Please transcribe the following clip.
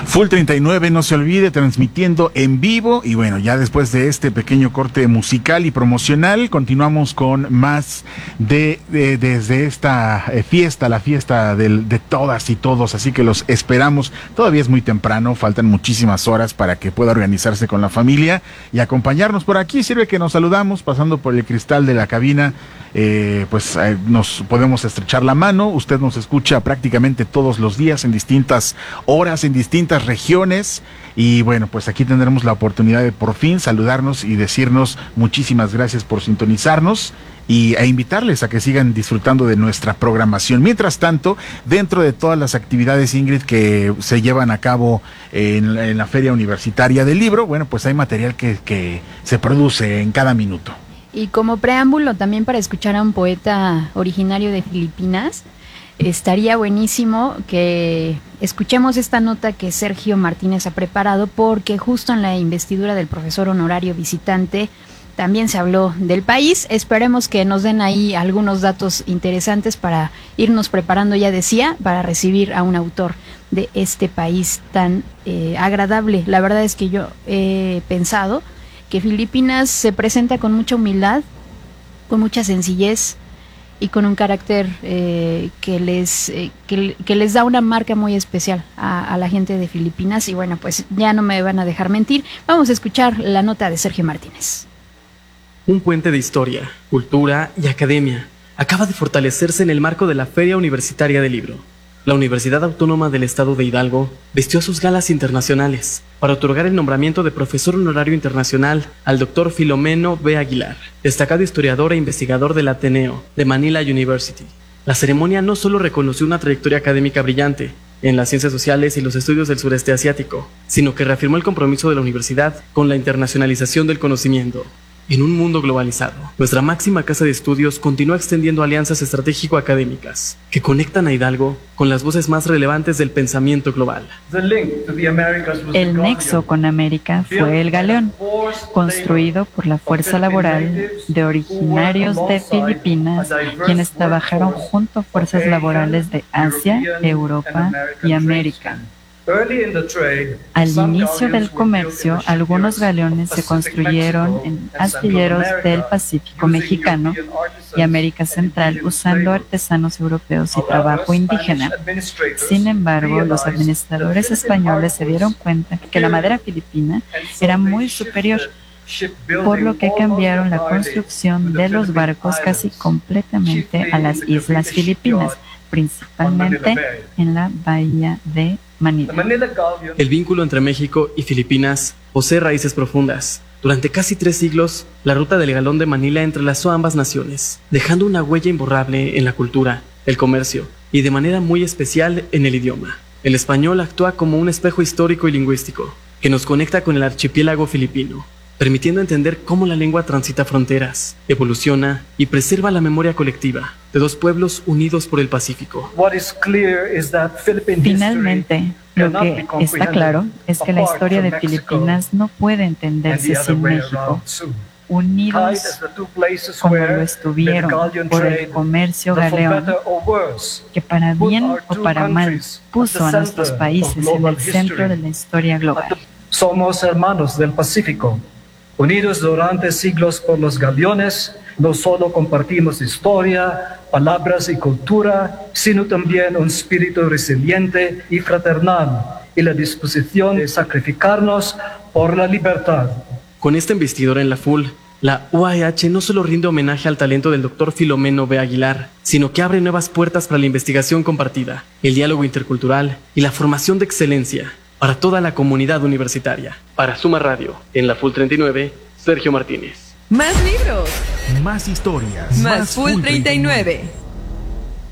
Full 39, no se olvide, transmitiendo en vivo. Y bueno, ya después de este pequeño corte musical y promocional, continuamos con más desde esta fiesta, la fiesta de todas y todos. Así que los esperamos. Todavía es muy temprano, faltan muchísimas horas para que pueda organizarse con la familia y acompañarnos por aquí. Sirve que nos saludamos pasando por el cristal de la cabina. Nos podemos estrechar la mano. Usted nos escucha prácticamente todos los días en distintas horas, en distintas regiones, y bueno, pues aquí tendremos la oportunidad de por fin saludarnos y decirnos muchísimas gracias por sintonizarnos e invitarles a que sigan disfrutando de nuestra programación. Mientras tanto, dentro de todas las actividades, Ingrid, que se llevan a cabo en la Feria Universitaria del Libro, bueno, pues hay material que se produce en cada minuto. Y como preámbulo también para escuchar a un poeta originario de Filipinas, estaría buenísimo que escuchemos esta nota que Sergio Martínez ha preparado, porque justo en la investidura del profesor honorario visitante también se habló del país. Esperemos que nos den ahí algunos datos interesantes para irnos preparando, ya decía, para recibir a un autor de este país tan agradable. La verdad es que yo he pensado que Filipinas se presenta con mucha humildad, con mucha sencillez y con un carácter que les da una marca muy especial a la gente de Filipinas. Y bueno, pues ya no me van a dejar mentir. Vamos a escuchar la nota de Sergio Martínez. Un puente de historia, cultura y academia acaba de fortalecerse en el marco de la Feria Universitaria del Libro. La Universidad Autónoma del Estado de Hidalgo vistió sus galas internacionales para otorgar el nombramiento de profesor honorario internacional al Dr. Filomeno B. Aguilar, destacado historiador e investigador del Ateneo de Manila University. La ceremonia no solo reconoció una trayectoria académica brillante en las ciencias sociales y los estudios del sureste asiático, sino que reafirmó el compromiso de la universidad con la internacionalización del conocimiento. En un mundo globalizado, nuestra máxima casa de estudios continúa extendiendo alianzas estratégico-académicas que conectan a Hidalgo con las voces más relevantes del pensamiento global. El nexo con América fue el Galeón, construido por la fuerza laboral de originarios de Filipinas, quienes trabajaron junto a fuerzas laborales de Asia, Europa y América. Al inicio del comercio, algunos galeones se construyeron en astilleros del Pacífico mexicano y América Central usando artesanos europeos y trabajo indígena. Sin embargo, los administradores españoles se dieron cuenta que la madera filipina era muy superior, por lo que cambiaron la construcción de los barcos casi completamente a las islas Filipinas, principalmente en la bahía de Manila. El vínculo entre México y Filipinas posee raíces profundas. Durante casi 3 siglos, la ruta del galón de Manila entrelazó a ambas naciones, dejando una huella imborrable en la cultura, el comercio y de manera muy especial en el idioma. El español actúa como un espejo histórico y lingüístico que nos conecta con el archipiélago filipino, permitiendo entender cómo la lengua transita fronteras, evoluciona y preserva la memoria colectiva de dos pueblos unidos por el Pacífico. Finalmente, lo que está claro es que la historia de Filipinas no puede entenderse sin México, unidos como lo estuvieron por el comercio galeón, que para bien o para mal puso a nuestros países en el centro de la historia global. Somos hermanos del Pacífico. Unidos durante siglos por los galeones, no solo compartimos historia, palabras y cultura, sino también un espíritu resiliente y fraternal y la disposición de sacrificarnos por la libertad. Con esta investidura en la FUL, la UAEH no solo rinde homenaje al talento del Dr. Filomeno B. Aguilar, sino que abre nuevas puertas para la investigación compartida, el diálogo intercultural y la formación de excelencia para toda la comunidad universitaria. Para Suma Radio, en la Full 39, Sergio Martínez. Más libros. Más historias. Más Full 39.